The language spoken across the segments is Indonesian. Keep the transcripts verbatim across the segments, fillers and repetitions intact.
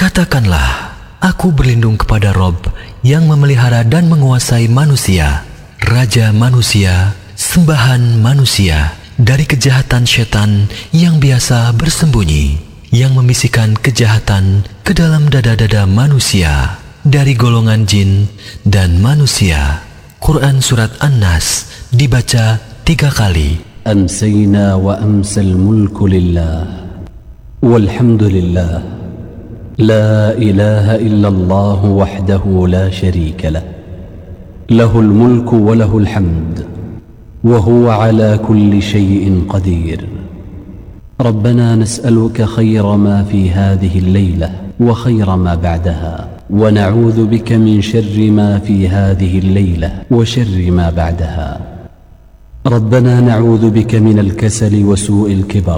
Katakanlah, aku berlindung kepada Rob yang memelihara dan menguasai manusia, Raja manusia, sembahan manusia, dari kejahatan setan yang biasa bersembunyi, yang membisikkan kejahatan ke dalam dada-dada manusia, dari golongan jin dan manusia. Quran Surat An-Nas dibaca tiga kali. Amsayna wa amsal mulku lillah, walhamdulillah, la ilaha illallah wahdahu la sharika lah, lahul mulku wa lahul hamd, wa huwa ala kulli shay'in qadir. ربنا نسألك خير ما في هذه الليلة وخير ما بعدها، ونعوذ بك من شر ما في هذه الليلة وشر ما بعدها. ربنا نعوذ بك من الكسل وسوء الكبر.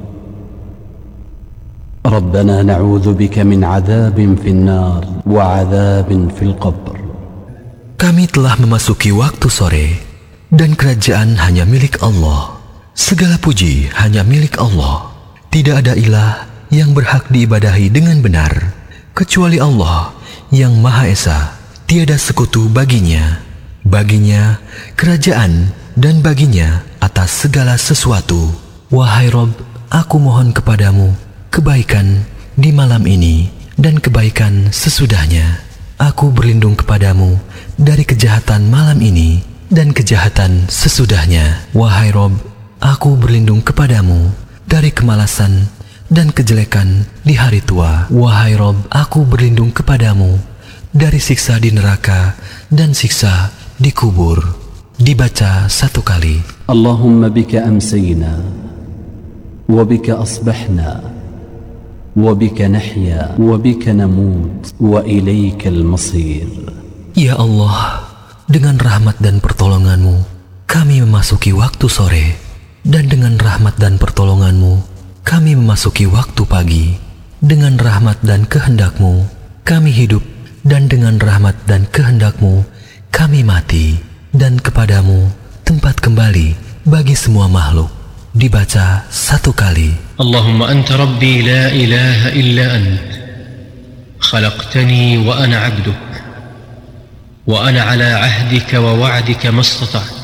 ربنا نعوذ بك من عذاب في النار وعذاب في القبر. Kami telah memasuki waktu sore, dan kerajaan hanya milik Allah. Segala puji hanya milik Allah. Tidak ada ilah yang berhak diibadahi dengan benar kecuali Allah yang Maha Esa. Tiada sekutu baginya. Baginya kerajaan dan baginya atas segala sesuatu. Wahai Rob, aku mohon kepadamu kebaikan di malam ini dan kebaikan sesudahnya. Aku berlindung kepadamu dari kejahatan malam ini dan kejahatan sesudahnya. Wahai Rob, aku berlindung kepadamu dari kemalasan dan kejelekan di hari tua. Wahai Rob, aku berlindung kepadamu dari siksa di neraka dan siksa di kubur. Dibaca satu kali. Allahumma bika amsayna, wa bika asbahna, wa bika nahya, wa bika namut, wa ilaikal masir. Ya Allah, dengan rahmat dan pertolonganmu kami memasuki waktu sore, dan dengan rahmat dan pertolonganmu kami memasuki waktu pagi. Dengan rahmat dan kehendakmu kami hidup, dan dengan rahmat dan kehendakmu kami mati, dan kepadamu tempat kembali bagi semua makhluk. Dibaca satu kali. Allahumma anta rabbi la ilaha illa ant, khalaqtani wa ana abduk, wa ana ala ahdika wa wa'dika mastata'at.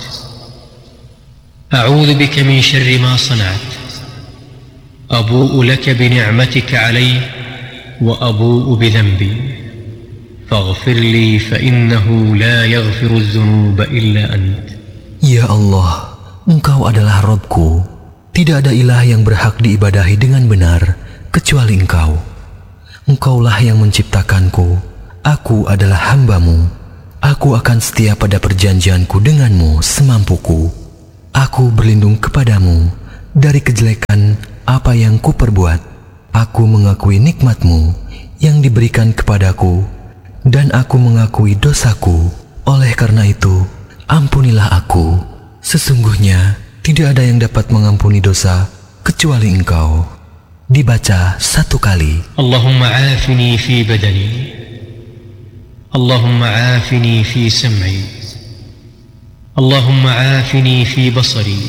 أعوذ بك من شر ما صنعت، أبوء لك بنعمتك علي وأبوء بذنبي، فاغفر لي فإنه لا يغفر الذنوب إلا أنت. Ya Allah, Engkau adalah Rabbku. Tidak ada ilah yang berhak diibadahi dengan benar kecuali Engkau. Engkaulah yang menciptakanku. Aku adalah hamba-Mu. Aku akan setia pada perjanjianku denganmu semampuku. Aku berlindung kepadamu dari kejelekan apa yang kuperbuat. Aku mengakui nikmat-Mu yang diberikan kepadaku, dan aku mengakui dosaku. Oleh karena itu, ampunilah aku. Sesungguhnya tidak ada yang dapat mengampuni dosa kecuali Engkau. Dibaca satu kali. Allahumma afini fi badani, Allahumma afini fi sam'i, اللهم عافني في بصري،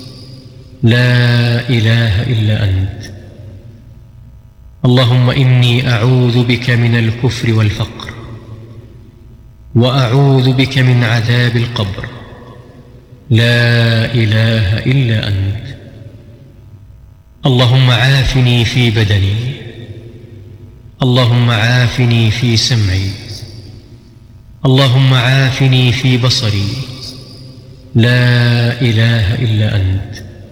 لا إله إلا أنت. اللهم إني أعوذ بك من الكفر والفقر، وأعوذ بك من عذاب القبر، لا إله إلا أنت. اللهم عافني في بدني، اللهم عافني في سمعي، اللهم عافني في بصري، لا إله إلا أنت.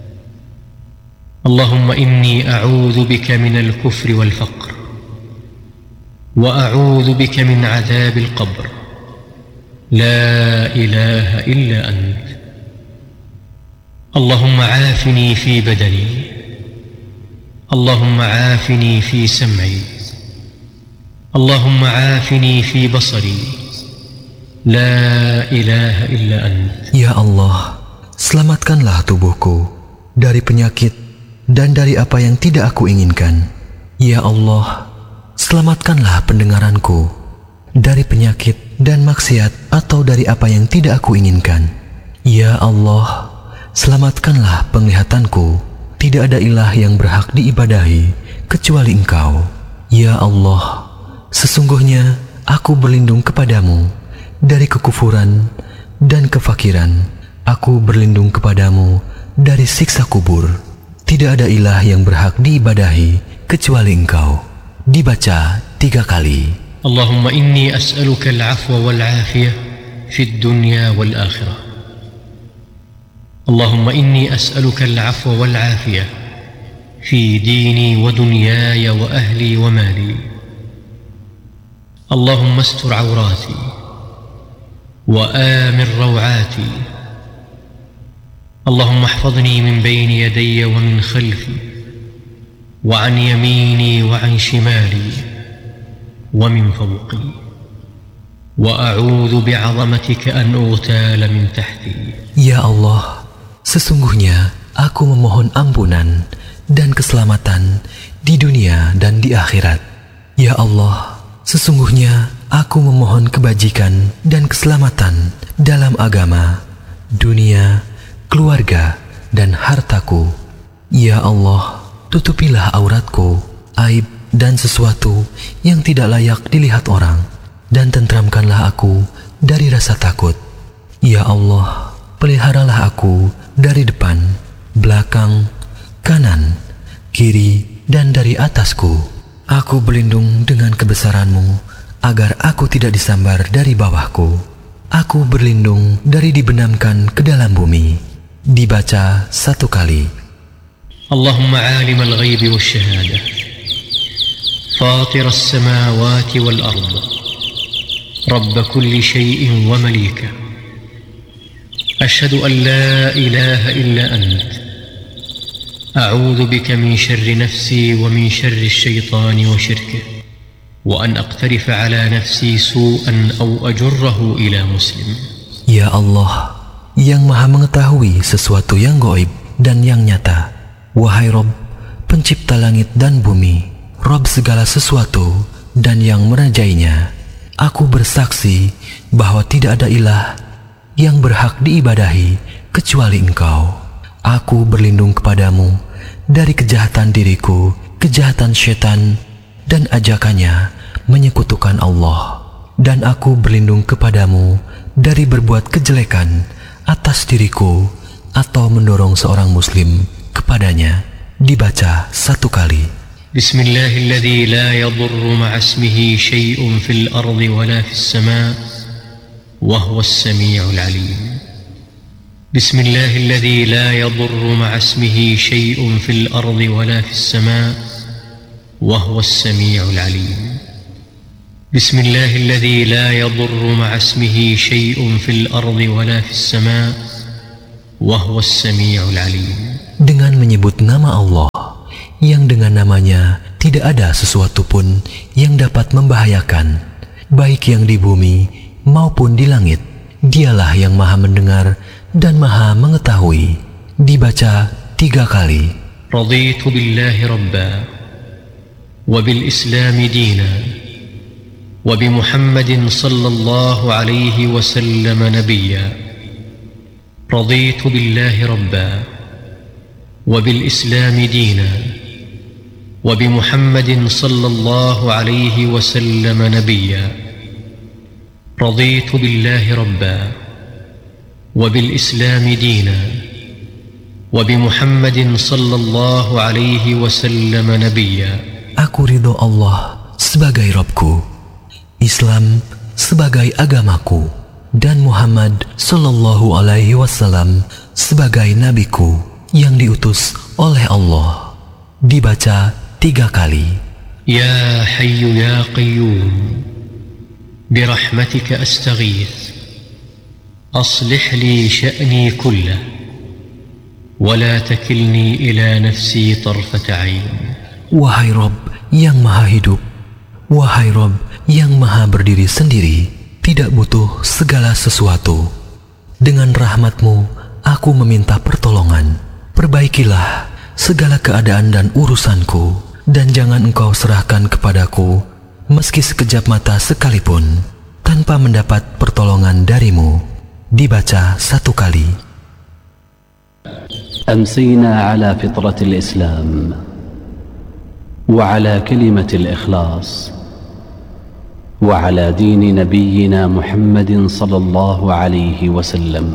اللهم إني أعوذ بك من الكفر والفقر، وأعوذ بك من عذاب القبر، لا إله إلا أنت. اللهم عافني في بدني، اللهم عافني في سمعي، اللهم عافني في بصري، La ilaha illa ant. Ya Allah, selamatkanlah tubuhku dari penyakit dan dari apa yang tidak aku inginkan. Ya Allah, selamatkanlah pendengaranku dari penyakit dan maksiat atau dari apa yang tidak aku inginkan. Ya Allah, selamatkanlah penglihatanku. Tidak ada ilah yang berhak diibadahi kecuali Engkau. Ya Allah, sesungguhnya aku berlindung kepadamu dari kekufuran dan kefakiran. Aku berlindung kepadamu dari siksa kubur. Tidak ada ilah yang berhak diibadahi kecuali Engkau. Dibaca tiga kali. Allahumma inni as'aluka al-'afwa wal-'afiyah fid dunya wal-akhirah. Allahumma inni as'aluka al-'afwa wal-'afiyah fi dini wa dunyaya wa ahli wa mali. Allahumma astur 'awrati wa amir raw'ati. Allahumma ihfazni min bayni yadayya wa min khalfi wa 'an yamini wa 'an shimali wa min fawqi wa a'udzu bi'azamatika an ughtala min tahti. Ya Allah, sesungguhnya aku memohon ampunan dan keselamatan di dunia dan di akhirat. Ya Allah, sesungguhnya aku memohon kebajikan dan keselamatan dalam agama, dunia, keluarga, dan hartaku. Ya Allah, tutupilah auratku, aib dan sesuatu yang tidak layak dilihat orang, dan tentramkanlah aku dari rasa takut. Ya Allah, peliharalah aku dari depan, belakang, kanan, kiri, dan dari atasku. Aku berlindung dengan kebesaran-Mu agar aku tidak disambar dari bawahku. Aku berlindung dari dibenamkan ke dalam bumi. Dibaca satu kali. Allahumma 'alimal ghaibi wasyahada فاطر السماوات والأرض رب كل شيء ومليكه أشهد أن لا إله إلا أنت أعوذ بك من شر نفسي ومن شر الشيطان وشركه وأن أقترف على نفسي سوءا أو أجره إلى مسلم. Ya Allah, yang maha mengetahui sesuatu yang gaib dan yang nyata. Wahai Rabb, pencipta langit dan bumi, Rabb segala sesuatu dan yang merajainya, aku bersaksi bahwa tidak ada ilah yang berhak diibadahi kecuali Engkau. Aku berlindung kepadamu dari kejahatan diriku, kejahatan syaitan, dan ajakannya menyekutukan Allah. Dan aku berlindung kepadamu dari berbuat kejelekan atas diriku atau mendorong seorang muslim kepadanya. Dibaca satu kali. بسم الله الذي لا يضر مع اسمه شيء في الأرض ولا في السماء وهو السميع العليم. بسم الله الذي لا يضر مع اسمه شيء في الأرض ولا في السماء وهو السميع العليم. بسم الله الذي لا يضر مع اسمه شيء في الأرض ولا في السماء وهو السميع العليم. Dengan menyebut nama Allah, yang dengan namanya tidak ada sesuatu pun yang dapat membahayakan, baik yang di bumi maupun di langit. Dialah yang maha mendengar dan maha mengetahui. Dibaca tiga kali. Raditu billahi rabba wa bil islami dina wa bi Muhammadin sallallahu alaihi wasallam nabiyya. Raditu billahi rabba wa bil islami dina وبمحمد صلى الله عليه وسلم نبيا. رضيت بالله ربا وبالإسلام دينا وبمحمد صلى الله عليه وسلم نبيا. Aku ridho Allah sebagai Rabbku, Islam sebagai agamaku, dan Muhammad sallallahu alaihi wasallam sebagai nabiku yang diutus oleh Allah. Dibaca tiga kali. Ya Hayyu ya Qayyum birahmatika astaghith aslih li sya'ni kullah wa la takilni ila nafsi tarfata 'ain. Wahai Rabb yang maha hidup, wahai Rabb yang maha berdiri sendiri, tidak butuh segala sesuatu. Dengan rahmat-Mu aku meminta pertolongan. Perbaikilah segala keadaan dan urusanku, dan jangan Engkau serahkan kepadaku meski sekejap mata sekalipun tanpa mendapat pertolongan darimu. Dibaca satu kali. أمسينا على فطرة الإسلام وعلى كلمة الإخلاص وعلى دين نبينا محمد صلى الله عليه وسلم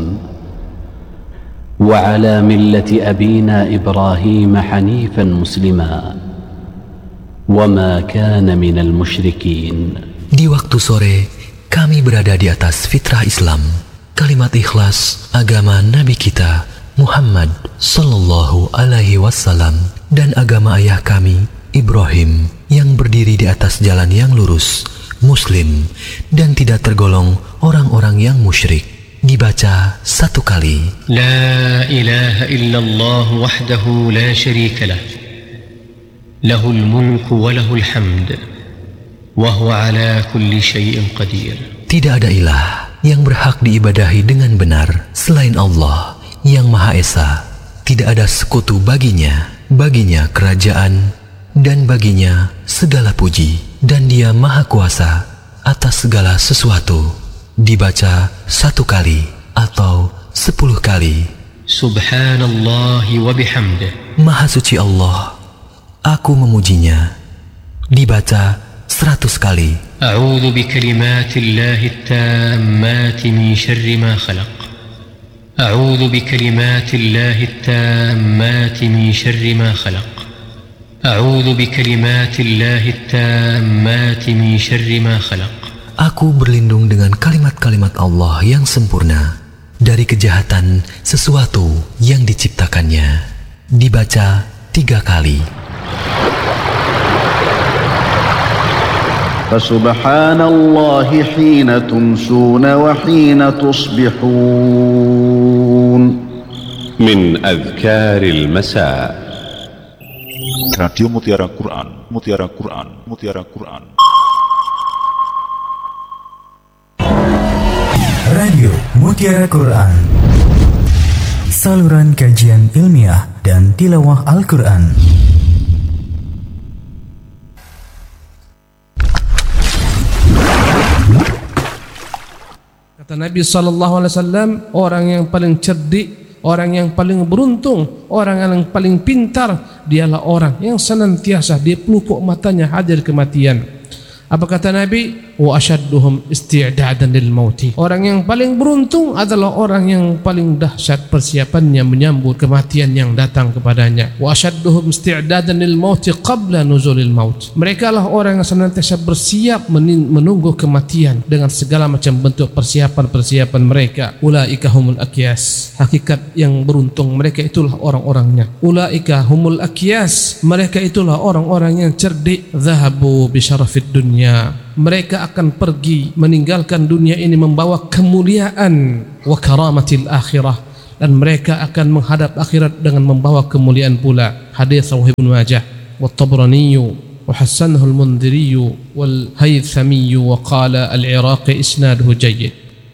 وعلى ملة أبينا إبراهيم حنيفا مسلما وما كان من المشركين. Di waktu sore, kami berada di atas fitrah Islam, kalimat ikhlas agama Nabi kita Muhammad sallallahu alaihi wasallam dan agama ayah kami Ibrahim yang berdiri di atas jalan yang lurus, Muslim dan tidak tergolong orang-orang yang musyrik. Dibaca satu kali. La ilaha illallah wahdahu la syarika lah. Lahul mulku wa lahul hamd. Wa huwa ala kulli syai'in qadir. Tidak ada ilah yang berhak diibadahi dengan benar selain Allah yang Maha Esa. Tidak ada sekutu baginya. Baginya kerajaan dan baginya segala puji. Dan Dia Maha Kuasa atas segala sesuatu. Dibaca satu kali atau sepuluh kali. Subhanallah wa bihamdih. Maha suci Allah, aku memujinya. Dibaca seratus kali. A'udzu bikalimatillahi tammati min syarri ma khalaq. A'udzu bikalimatillahi tammati min syarri ma khalaq. A'udzu bikalimatillahi tammati min syarri ma khalaq. Aku berlindung dengan kalimat-kalimat Allah yang sempurna dari kejahatan sesuatu yang diciptakannya. Dibaca tiga kali. Fasubhanallahi hina tumsuna wa hina tusbihun. Min adhkaril masa. Radio Mutiara Quran, Mutiara Quran, Mutiara Quran. Radio Mutiara Quran, saluran kajian ilmiah dan tilawah Al-Quran. Kata Nabi sallallahu alaihi wasallam, orang yang paling cerdik, orang yang paling beruntung, orang yang paling pintar, dialah orang yang senantiasa di pelupuk matanya hadir kematian. Apa kata Nabi? Wa ashadduhum isti'dadan lil mauti. Orang yang paling beruntung adalah orang yang paling dahsyat persiapannya menyambut kematian yang datang kepadanya. Wa ashadduhum isti'dadan lil mauti qabla nuzulil maut. Mereka lah orang yang senantiasa bersiap menunggu kematian dengan segala macam bentuk persiapan-persiapan mereka. Ulaika humul akyas. Hakikat yang beruntung mereka itulah orang-orangnya. Ulaika humul akyas. Mereka itulah orang-orang yang cerdik. Zahabu bi syarafid dunya. Mereka akan pergi meninggalkan dunia ini membawa kemuliaan wa karamatil akhirah, dan mereka akan menghadap akhirat dengan membawa kemuliaan pula. Hadis Sahih Ibnu Majah wa Tabrani wa hasanahu al-Mundhiri wal Haythami wa qala al-Iraqi isnaduhu jayyid.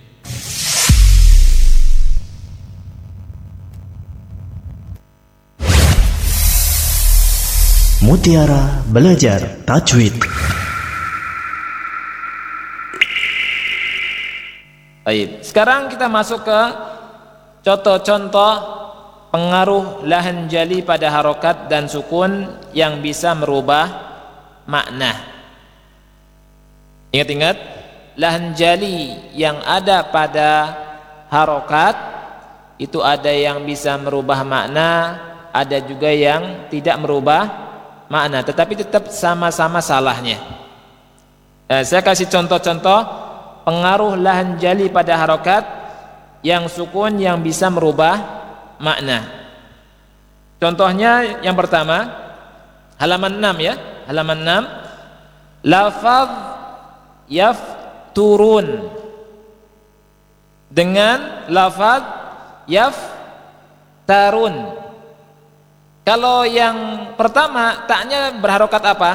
Mutiara belajar tajwid. Baik, sekarang kita masuk ke contoh-contoh pengaruh lahan jali pada harokat dan sukun yang bisa merubah makna. Ingat-ingat, lahan jali yang ada pada harokat itu ada yang bisa merubah makna, ada juga yang tidak merubah makna, tetapi tetap sama-sama salahnya. Nah, saya kasih contoh-contoh pengaruh lahan jali pada harokat yang sukun yang bisa merubah makna. Contohnya yang pertama, halaman enam ya, halaman enam. Lafaz yafturun dengan lafaz yaftarun. Kalau yang pertama taknya berharokat apa?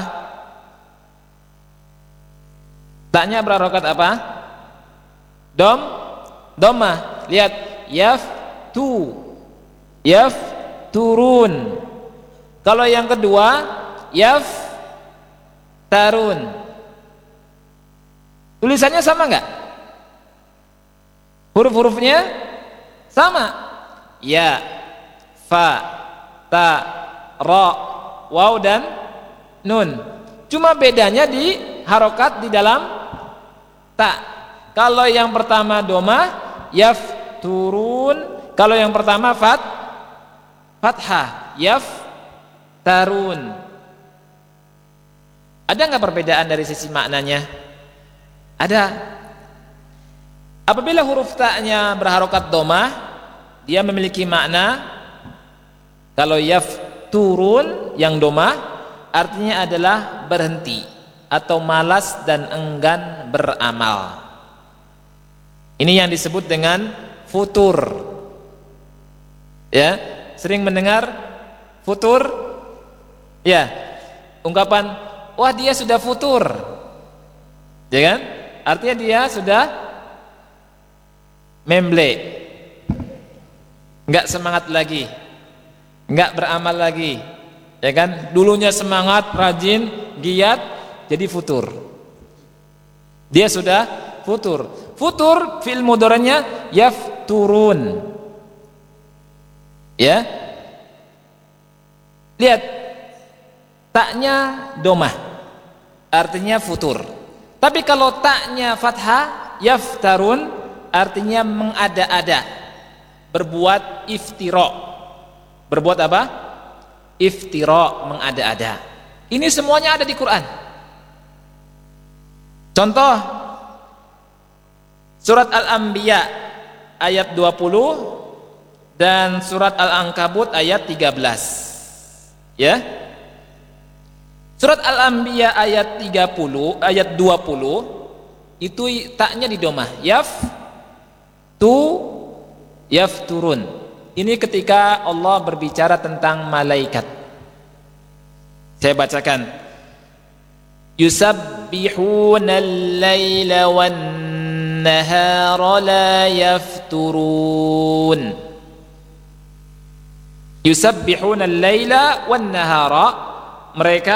Taknya berharokat apa? Dom, doma. Lihat, yaf tu, yaf turun. Kalau yang kedua, yaf tarun. Tulisannya sama enggak? Huruf-hurufnya sama. Ya, fa, ta, ra, waw dan nun. Cuma bedanya di harokat di dalam ta. Kalau yang pertama domah yafturun, kalau yang pertama fat fathah yaftarun. Ada nggak perbedaan dari sisi maknanya? Ada. Apabila huruf ta-nya berharokat domah, dia memiliki makna. Kalau yafturun yang domah, artinya adalah berhenti atau malas dan enggan beramal. Ini yang disebut dengan futur. Ya, sering mendengar futur? Ya, ungkapan wah dia sudah futur, ya kan? Artinya dia sudah memble, nggak semangat lagi, nggak beramal lagi, ya kan? Dulunya semangat, rajin, giat, jadi futur. Dia sudah futur. Futur fi'il mudhari'nya yafturun. Ya, lihat taknya domah, artinya futur. Tapi kalau taknya fathah yaftarun, artinya mengada-ada, berbuat iftira. Berbuat apa? Iftira, mengada-ada. Ini semuanya ada di Quran. Contoh surat Al-Anbiya ayat dua puluh dan surat Al-Ankabut ayat tiga belas. Ya. Surat Al-Anbiya ayat tiga puluh, ayat dua puluh itu taknya di domah. Yaf tu yafturun. Ini ketika Allah berbicara tentang malaikat. Saya bacakan. Yusabbihuna al-laila wan-nahara la yafturun. Yusabbihuna al-laila wan-nahara, mereka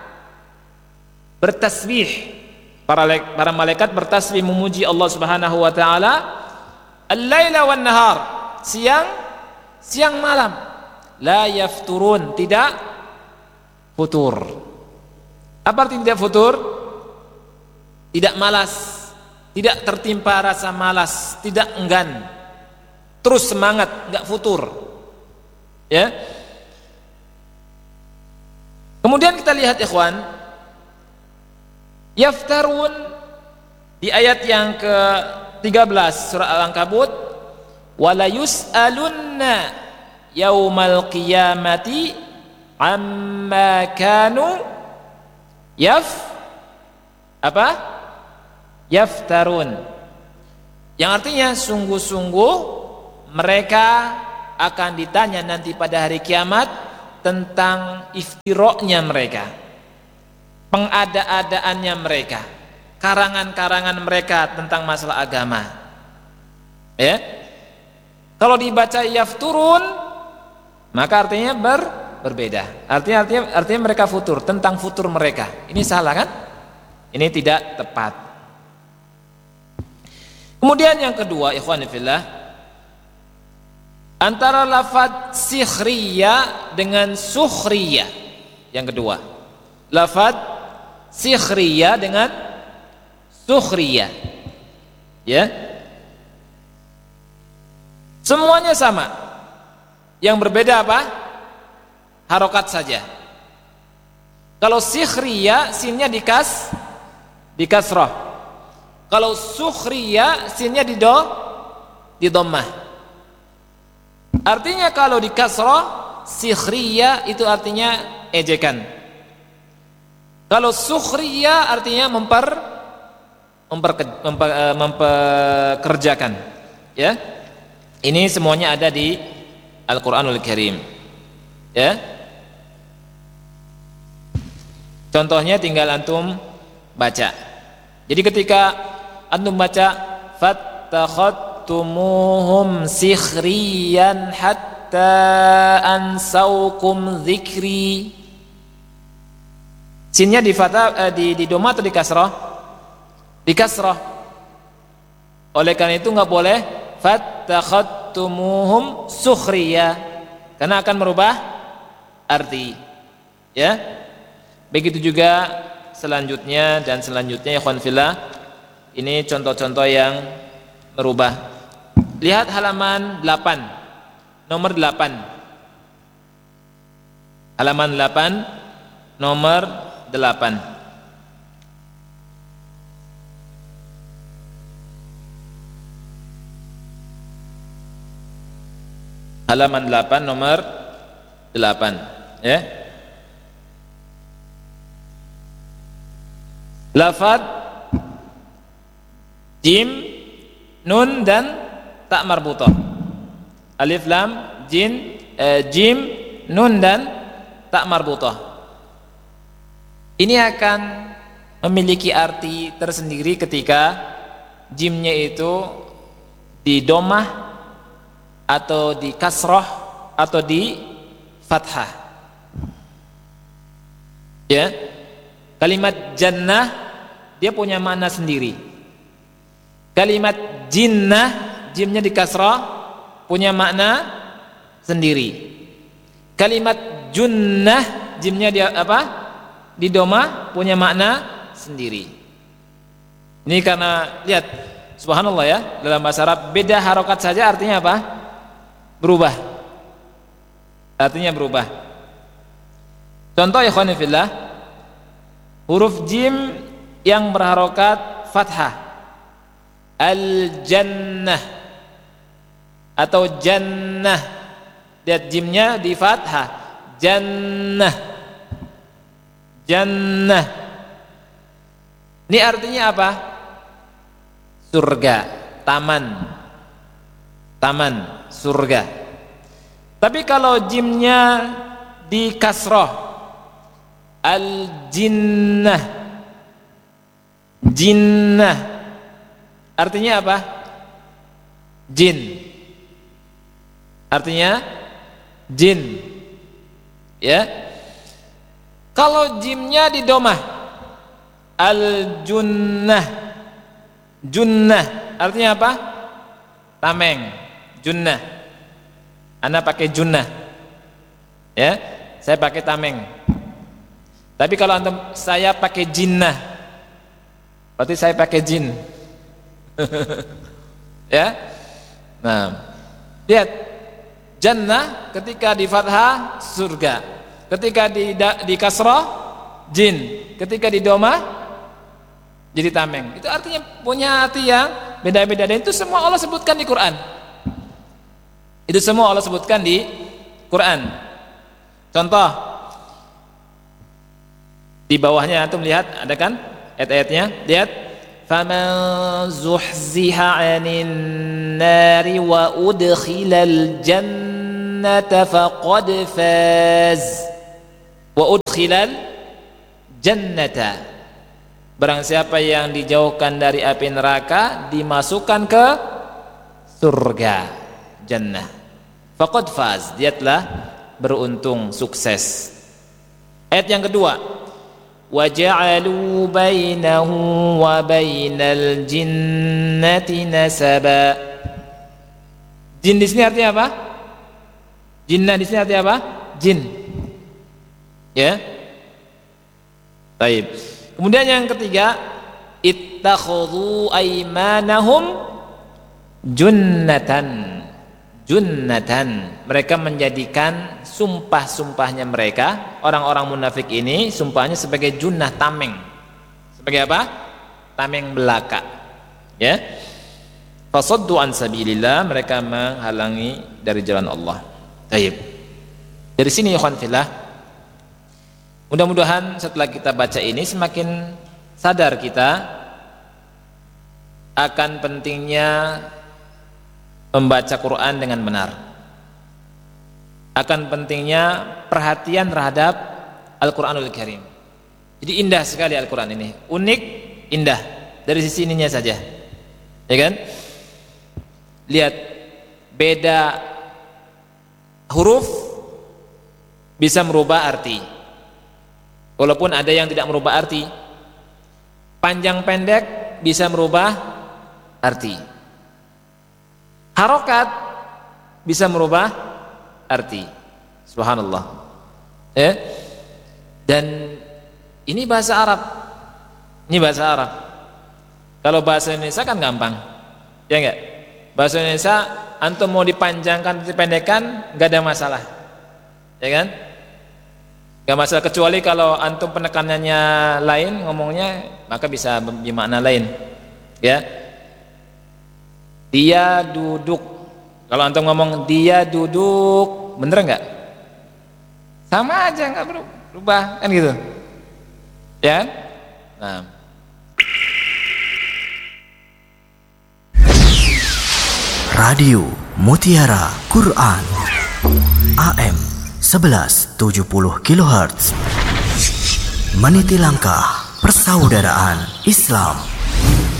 bertasbih, para para malaikat bertasbih memuji Allah Subhanahu wa taala al-laila wan-nahar, siang siang malam, la yafturun, tidak futur. Apa arti tidak futur? Tidak malas, tidak tertimpa rasa malas, tidak enggan, terus semangat, enggak futur. Ya. Kemudian kita lihat ikhwan, yaftarun di ayat yang ke tiga belas surah Al-Ankabut, wala yus'alunna yaumal qiyamati amma kanu yaf apa? Yaftarun. Yang artinya sungguh-sungguh mereka akan ditanya nanti pada hari kiamat tentang iftiroknya mereka, pengada-adaannya mereka, karangan-karangan mereka tentang masalah agama. Ya, kalau dibaca yafturun maka artinya ber, berbeda. Artinya, artinya artinya mereka futur, tentang futur mereka. Ini salah kan? Ini tidak tepat. Kemudian yang kedua, ikhwan fillah, antara lafaz sikhriya dengan sukhriya. Yang kedua, lafaz sikhriya dengan sukhriya. Ya. Semuanya sama. Yang berbeda apa? Harokat saja. Kalau sikhriya sinnya dikas di kasrah. Kalau sukhriya sinnya di do di dhammah. Artinya kalau di kasrah sikhriya itu artinya ejekan. Kalau sukhriya artinya memper, memper, memper memperkerjakan. Ya. Ini semuanya ada di Al-Qur'anul Karim. Ya. Contohnya tinggal antum baca. Jadi ketika antum baca fattakhattumuhum sikhriyan hatta ansaukum dzikri, sinnya di fathah, eh, di di doma atau di kasrah? Di kasrah. Oleh karena itu enggak boleh fattakhattumuhum sukhriya, karena akan merubah arti. Ya. Begitu juga selanjutnya dan selanjutnya ya ikhwan fillah, Ini contoh-contoh yang merubah. Lihat halaman delapan, nomor delapan. Halaman delapan, nomor delapan. Halaman delapan, nomor delapan, ya. Lafaz jim, nun dan tak marbutah. Alif lam jin, eh, jim, nun dan tak marbutah. Ini akan memiliki arti tersendiri ketika jimnya itu di domah atau di kasroh atau di fathah. Ya, kalimat jannah dia punya makna sendiri. Kalimat jinnah, jimnya di kasrah, punya makna sendiri. Kalimat junnah, jimnya dia apa? Di doma, punya makna sendiri. Ini karena lihat, subhanallah ya, dalam bahasa Arab beda harokat saja artinya apa? Berubah. Artinya berubah. Contoh ya ikhwan fillah, huruf jim yang berharokat fathah, al-jannah atau jannah, lihat jimnya di fathah, jannah, jannah. Ini artinya apa? Surga, taman, taman, surga. Tapi kalau jimnya di kasroh, al-jinnah, jinnah, artinya apa? Jin. Artinya jin. Ya. Kalau jimnya di domah, al-junnah, junnah, artinya apa? Tameng, junnah. Ana pakai junnah. Ya, saya pakai tameng. Tapi kalau antum saya pakai jinnah, berarti saya pakai jin. Ya. Nah, lihat jannah ketika di fathah surga, ketika di di kasrah jin, ketika di domah jadi tameng. Itu artinya punya arti yang beda-beda dan itu semua Allah sebutkan di Quran. Itu semua Allah sebutkan di Quran. Contoh di bawahnya antum lihat ada kan ayat-ayatnya, lihat faman zuhziha 'anil nari wa udkhilal jannata faqad faz wa udkhilal jannata, barang siapa yang dijauhkan dari api neraka dimasukkan ke surga, jannah, faqad faz, dia telah beruntung, sukses. Ayat yang kedua, وَجَعَلُوا بَيْنَهُ وَبَيْنَ الْجِنَّةِ نَسَبًا. Jin di sini artinya apa? Jinnah di sini artinya apa? Jin. Ya. Baik. Kemudian yang ketiga, ittakhadhu aymanahum junnatan. Junnatan, mereka menjadikan sumpah-sumpahnya mereka, orang-orang munafik ini sumpahnya sebagai junnah, tameng. Sebagai apa? Tameng belaka. Ya. Fasaddu an sabilillah, mereka menghalangi dari jalan Allah. Baik. Dari sini ya ikhwan fillah, mudah-mudahan setelah kita baca ini semakin sadar kita akan pentingnya membaca Quran dengan benar, akan pentingnya perhatian terhadap Al-Quranul Karim. Jadi indah sekali Al-Quran ini, unik, indah dari sisi ininya saja, ya kan? Lihat, beda huruf bisa merubah arti, walaupun ada yang tidak merubah arti. Panjang pendek bisa merubah arti. Harokat bisa merubah arti. Subhanallah. Ya. Dan ini bahasa Arab. Ini bahasa Arab. Kalau bahasa Indonesia kan gampang, ya enggak? Bahasa Indonesia antum mau dipanjangkan, dipendekkan, nggak ada masalah, ya kan? Nggak masalah, kecuali kalau antum penekanannya lain, ngomongnya, maka bisa bermakna lain, ya. Dia duduk, kalau antum ngomong dia duduk, bener nggak? Sama aja, nggak berubah, kan gitu, ya? Nah. Radio Mutiara Quran A M sebelas tujuh puluh kilohertz, meniti langkah persaudaraan Islam.